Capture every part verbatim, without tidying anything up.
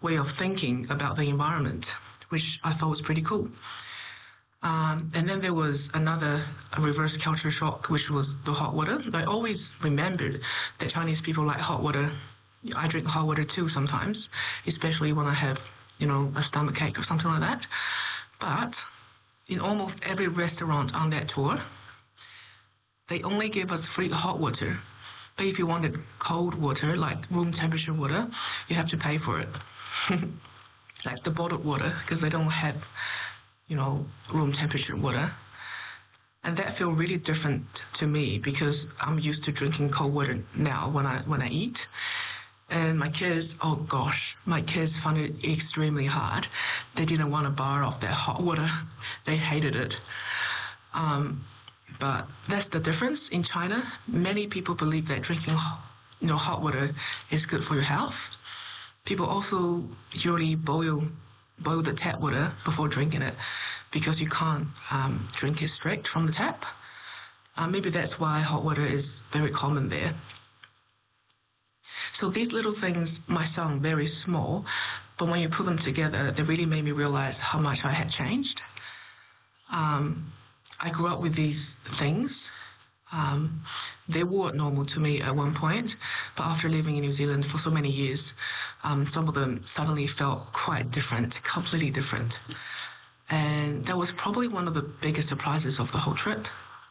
way of thinking about the environment, which I thought was pretty cool. Um, and then there was another reverse culture shock, which was the hot water. I always remembered that Chinese people like hot water. I drink hot water too sometimes, especially when I have, you know, a stomach ache or something like that. But in almost every restaurant on that tour, they only gave us free hot water. But if you wanted cold water, like room temperature water, you have to pay for it. Like the bottled water, because they don't have, you know, room temperature water. And that felt really different to me because I'm used to drinking cold water now when I when I eat. And my kids, oh gosh, my kids found it extremely hard. They didn't want to bar off that hot water. They hated it. Um, but that's the difference in China. Many people believe that drinking, you know, hot water is good for your health. People also usually boil boil the tap water before drinking it because you can't um, drink it straight from the tap. Uh, maybe that's why hot water is very common there. So these little things might sound very small, but when you put them together, they really made me realize how much I had changed. Um, I grew up with these things. Um, they were normal to me at one point, but after living in New Zealand for so many years, um, some of them suddenly felt quite different, completely different. And that was probably one of the biggest surprises of the whole trip.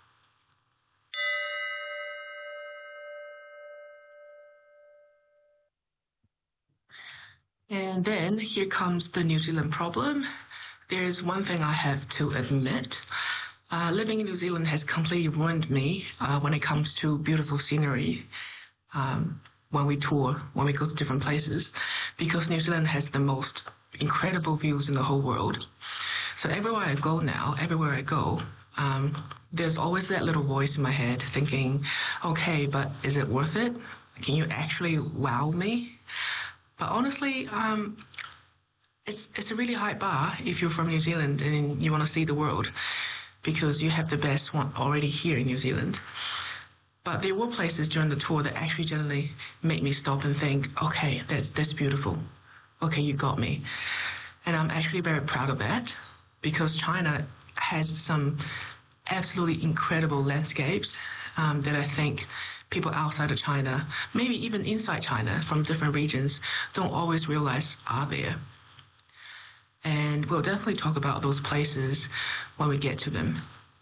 And then here comes the New Zealand problem. There's one thing I have to admit. Uh, living in New Zealand has completely ruined me uh, when it comes to beautiful scenery um, when we tour, when we go to different places, because New Zealand has the most incredible views in the whole world. So everywhere I go now, everywhere I go, um, there's always that little voice in my head thinking, okay, but is it worth it? Can you actually wow me? But honestly, um, it's it's a really high bar if you're from New Zealand and you want to see the world, because you have the best one already here in New Zealand. But there were places during the tour that actually generally made me stop and think, okay, that's that's beautiful. Okay, you got me. And I'm actually very proud of that, because China has some absolutely incredible landscapes um, that I think people outside of China, maybe even inside China from different regions, don't always realize are there. And we'll definitely talk about those places when we get to them.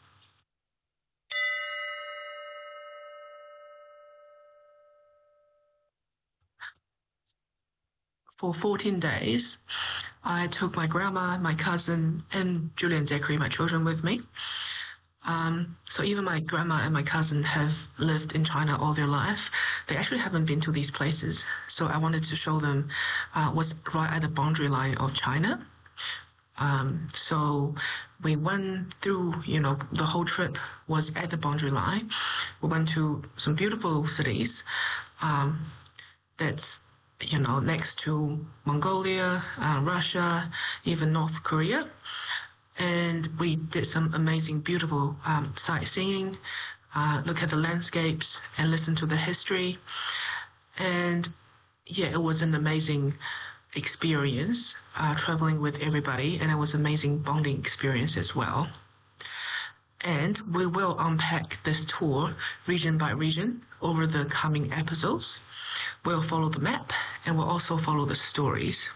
For fourteen days, I took my grandma, my cousin, and Julie and Zachary, my children, with me. Um, so even my grandma and my cousin have lived in China all their life. They actually haven't been to these places. So I wanted to show them uh, what's right at the boundary line of China. Um, so we went through, you know, the whole trip was at the boundary line. We went to some beautiful cities um, that's, you know, next to Mongolia, uh, Russia, even North Korea. And we did some amazing, beautiful um, sightseeing, uh, look at the landscapes and listen to the history. And yeah, it was an amazing experience uh, traveling with everybody, and it was an amazing bonding experience as well. And we will unpack this tour region by region over the coming episodes. We'll follow the map and we'll also follow the stories.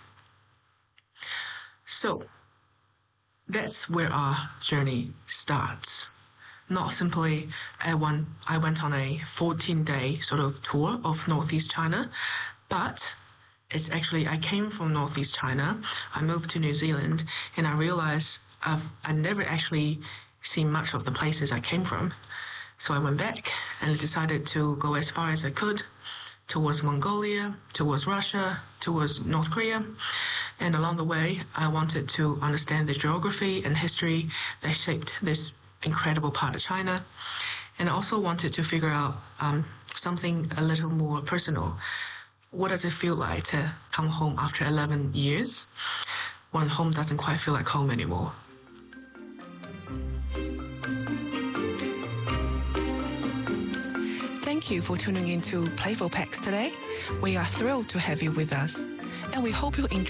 So that's where our journey starts. Not simply I went, I went on a fourteen-day sort of tour of Northeast China, but it's actually, I came from Northeast China, I moved to New Zealand, and I realized I've I never actually seen much of the places I came from. So I went back and decided to go as far as I could towards Mongolia, towards Russia, towards North Korea. And along the way, I wanted to understand the geography and history that shaped this incredible part of China. And I also wanted to figure out um, something a little more personal. What does it feel like to come home after eleven years when home doesn't quite feel like home anymore? Thank you for tuning in to Playful Packs today. We are thrilled to have you with us, and we hope you enjoy